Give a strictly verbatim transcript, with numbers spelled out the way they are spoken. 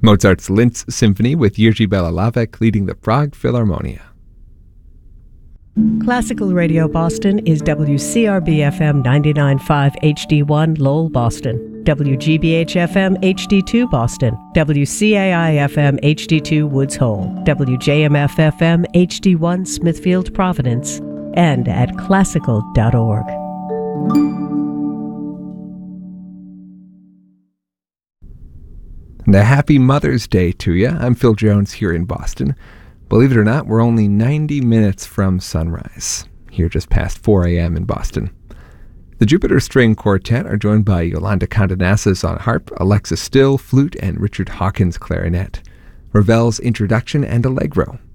Mozart's Linz Symphony with Jiří Belalavek leading the Prague Philharmonia. Classical Radio Boston is W C R B F M ninety-nine point five H D one Lowell, Boston, W G B H F M H D two Boston, W C A I F M H D two Woods Hole, W J M F F M H D one Smithfield, Providence, and at classical dot org. And a happy Mother's Day to you. I'm Phil Jones here in Boston. Believe it or not, we're only ninety minutes from sunrise, here just past four a.m. in Boston. The Jupiter String Quartet are joined by Yolanda Condenasas on harp, Alexa Still, flute, and Richard Hawkins clarinet. Ravel's Introduction and Allegro